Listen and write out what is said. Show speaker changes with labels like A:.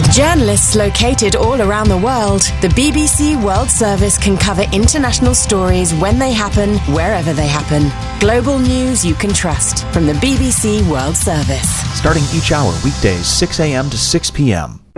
A: Journalists located all around the world, the BBC World Service can cover international stories when they happen, wherever they happen. Global news you can trust from the BBC World Service.
B: Starting each hour weekdays 6 a.m. to 6 p.m.